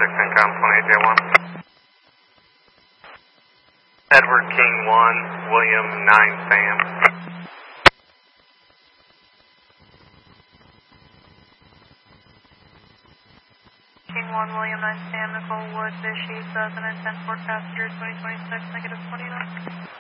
Incom 28J1. Edward King 1, William 9 Sam. King 1, William 9 Sam, Nicole Wood, Vichy, 2010, 4 passengers, 2026, -29.